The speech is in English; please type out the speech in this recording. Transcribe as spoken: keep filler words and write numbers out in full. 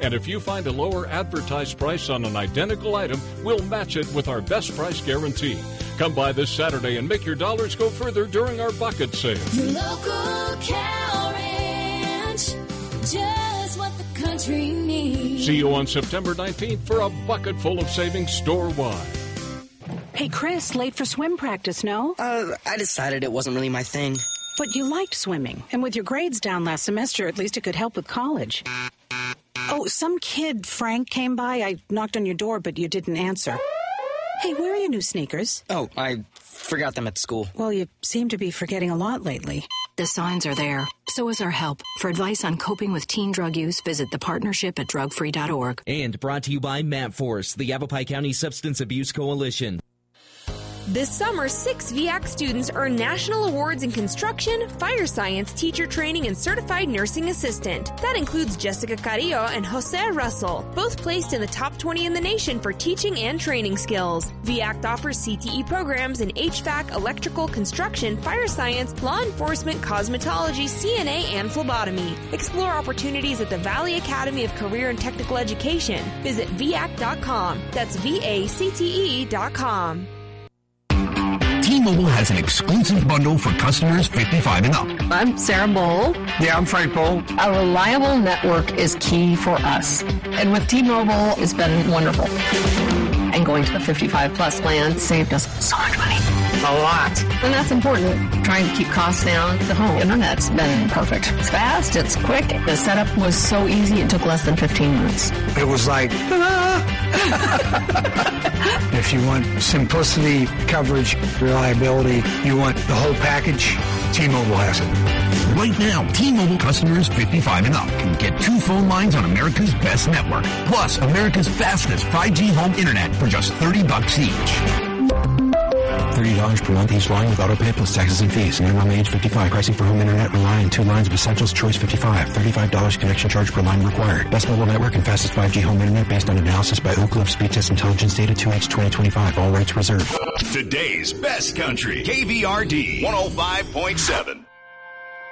And if you find a lower advertised price on an identical item, we'll match it with our best price guarantee. Come by this Saturday and make your dollars go further during our bucket sale. Your local cow ranch, just what the country needs. See you on September nineteenth for a bucket full of savings store-wide. Hey, Chris, late for swim practice, no? Uh, I decided it wasn't really my thing. But you liked swimming, and with your grades down last semester, at least it could help with college. Oh, some kid, Frank, came by. I knocked on your door, but you didn't answer. Hey, where are your new sneakers? Oh, I forgot them at school. Well, you seem to be forgetting a lot lately. The signs are there. So is our help. For advice on coping with teen drug use, visit the partnership at drug free dot org. And brought to you by MapForce, the Yavapai County Substance Abuse Coalition. This summer, six V A C students earn national awards in construction, fire science, teacher training, and certified nursing assistant. That includes Jessica Carrillo and Jose Russell, both placed in the top twenty in the nation for teaching and training skills. V A C offers C T E programs in H V A C, electrical, construction, fire science, law enforcement, cosmetology, C N A, and phlebotomy. Explore opportunities at the Valley Academy of Career and Technical Education. Visit V A C dot com. That's V A C T E dot com. T-Mobile has an exclusive bundle for customers fifty-five and up. I'm Sarah Bowl. Yeah, I'm Frank Bowl. A reliable network is key for us. And with T-Mobile, it's been wonderful. And going to the fifty-five plus plan saved us so much money. A lot. And that's important. Trying to keep costs down. The home internet's been perfect. It's fast, it's quick. The setup was so easy, it took less than fifteen minutes. It was like, if you want simplicity, coverage, reliability, you want the whole package, T-Mobile has it. Right now, T-Mobile customers fifty-five and up can get two phone lines on America's best network, plus America's fastest five G home internet for just thirty bucks each. thirty dollars per month each line with auto pay plus taxes and fees. Minimum age fifty-five. Pricing for home internet and line and two lines of Essentials Choice fifty-five. thirty-five dollars connection charge per line required. Best mobile network and fastest five G home internet based on analysis by Oak Cliff Speed Test Intelligence Data two H twenty twenty-five. All rights reserved. Today's best country. K V R D one oh five point seven.